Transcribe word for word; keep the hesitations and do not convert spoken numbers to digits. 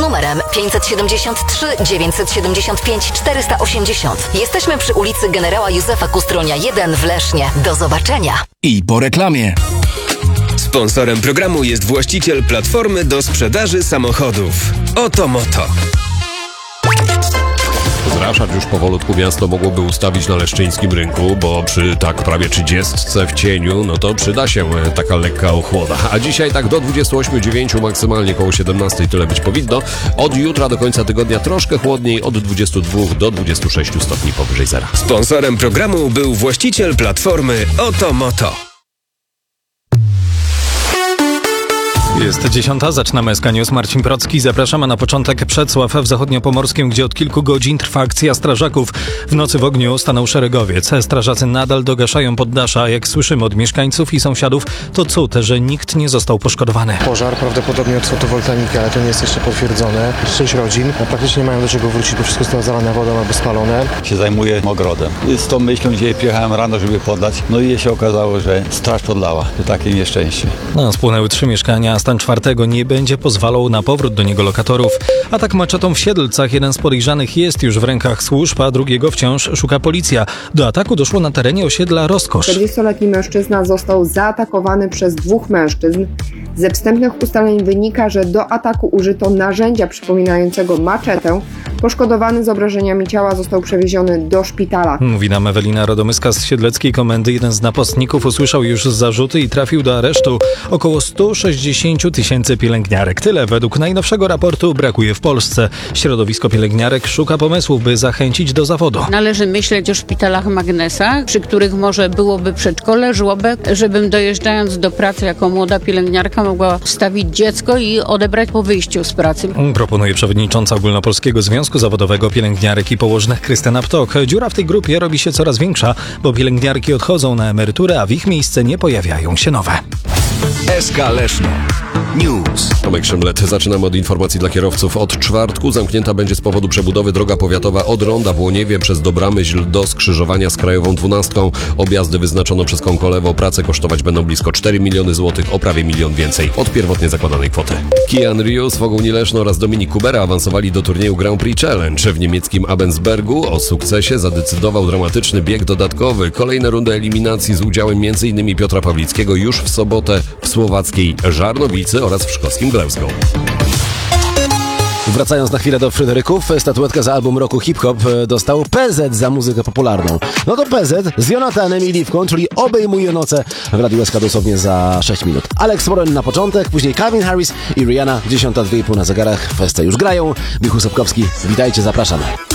numerem pięćset siedemdziesiąt trzy dziewięćset siedemdziesiąt pięć czterysta osiemdziesiąt. Jesteśmy przy ulicy Generała Józefa Kustronia jeden w Lesznie. Do zobaczenia. I po reklamie. Sponsorem programu jest właściciel platformy do sprzedaży samochodów. Oto Moto. Zraszać już powolutku miasto mogłoby ustawić na leszczyńskim rynku, bo przy tak prawie trzydziestce w cieniu, no to przyda się taka lekka ochłoda. A dzisiaj tak do dwudziestu ośmiu dziewięciu, maksymalnie koło siedemnastej tyle być powinno. Od jutra do końca tygodnia troszkę chłodniej, od dwudziestu dwóch do dwudziestu sześciu stopni powyżej zera. Sponsorem programu był właściciel platformy Oto Moto. Jest dziesiąta, zaczynamy S K News. Marcin Procki, zapraszamy na początek Przedsław w Zachodniopomorskiem, gdzie od kilku godzin trwa akcja strażaków. W nocy w ogniu stanął szeregowiec. Strażacy nadal dogaszają poddasza. Jak słyszymy od mieszkańców i sąsiadów, to cud, że nikt nie został poszkodowany. Pożar prawdopodobnie od fotowoltaiki, ale to nie jest jeszcze potwierdzone. Sześć rodzin, praktycznie nie mają do czego wrócić, bo wszystko zostało zalane wodą albo spalone. Się zajmuję ogrodem. Z tą myślą dzisiaj przyjechałem rano, żeby podlać. No i się okazało, że straż podlała. To takie nieszczęście. No, spłonęły trzy mieszkania, a stan czwartego nie będzie pozwalał na powrót do niego lokatorów. Atak maczetą w Siedlcach. Jeden z podejrzanych jest już w rękach służb, a drugiego wciąż szuka policja. Do ataku doszło na terenie osiedla Rozkosz. czterdziestoletni mężczyzna został zaatakowany przez dwóch mężczyzn. Ze wstępnych ustaleń wynika, że do ataku użyto narzędzia przypominającego maczetę. Poszkodowany z obrażeniami ciała został przewieziony do szpitala. Mówi nam Ewelina Rodomyska z Siedleckiej Komendy. Jeden z napastników usłyszał już zarzuty i trafił do aresztu. Około sto sześćdziesiąt tysięcy pielęgniarek. Tyle według najnowszego raportu brakuje w Polsce. Środowisko pielęgniarek szuka pomysłów, by zachęcić do zawodu. Należy myśleć o szpitalach magnesach, przy których może byłoby przedszkole, żłobek, żebym dojeżdżając do pracy jako młoda pielęgniarka mogła wstawić dziecko i odebrać po wyjściu z pracy. Proponuje przewodnicząca Ogólnopolskiego Związku Zawodowego Pielęgniarek i Położnych Krystyna Ptok. Dziura w tej grupie robi się coraz większa, bo pielęgniarki odchodzą na emeryturę, a w ich miejsce nie pojawiają się nowe. S K Leszno News. Tomek Szymlet. Zaczynamy od informacji dla kierowców. Od czwartku zamknięta będzie z powodu przebudowy droga powiatowa od Ronda w Łoniewie przez Dobramyśl do skrzyżowania z Krajową dwunastką. Objazdy wyznaczono przez Konkolewo. Prace kosztować będą blisko cztery miliony złotych, o prawie milion więcej od pierwotnie zakładanej kwoty. Kian Rius, Fogoń Leszno oraz Dominik Kubera awansowali do turnieju Grand Prix Challenge. W niemieckim Abensbergu o sukcesie zadecydował dramatyczny bieg dodatkowy. Kolejne rundy eliminacji z udziałem m.in. Piotra Pawlickiego już w sobotę w słowackiej Żarnowicy oraz w szkockim Glasgow. Wracając na chwilę do Fryderyków, statuetkę za album roku hip-hop dostał P Z za muzykę popularną. No to P Z z Jonatanem i Liwką, czyli Obejmuje noce w Radiu S K dosłownie za sześć minut. Alex Moren na początek, później Calvin Harris i Rihanna, dziesiąta dwie i pół na zegarach, feste już grają. Michał Sobkowski, witajcie, zapraszamy.